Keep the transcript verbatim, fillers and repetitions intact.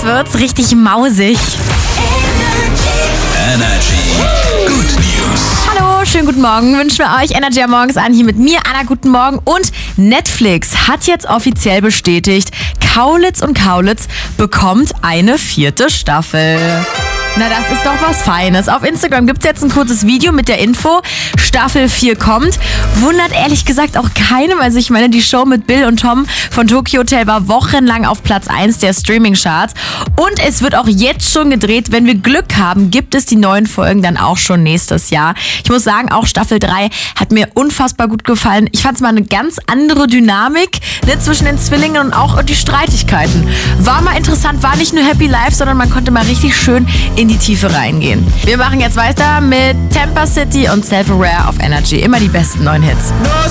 wird's richtig mausig. Energy. Good News. Hallo, schönen guten Morgen. Wünschen wir euch Energy am Morgens an. Hier mit mir, Anna, guten Morgen. Und Netflix hat jetzt offiziell bestätigt, Kaulitz und Kaulitz bekommt eine vierte Staffel. Na, das ist doch was Feines. Auf Instagram gibt's jetzt ein kurzes Video mit der Info. Staffel vier kommt. Wundert ehrlich gesagt auch keinem. Also ich meine, die Show mit Bill und Tom von Tokyo Hotel war wochenlang auf Platz eins der Streaming-Charts. Und es wird auch jetzt schon gedreht. Wenn wir Glück haben, gibt es die neuen Folgen dann auch schon nächstes Jahr. Ich muss sagen, auch Staffel drei hat mir unfassbar gut gefallen. Ich fand es mal eine ganz andere Dynamik, ne, zwischen den Zwillingen und auch die Streitigkeiten. War mal interessant, war nicht nur Happy Life, sondern man konnte mal richtig schön in die Tiefe reingehen. Wir machen jetzt weiter mit Tampa City und Self-Aware auf Energy. Immer die besten neuen Hits.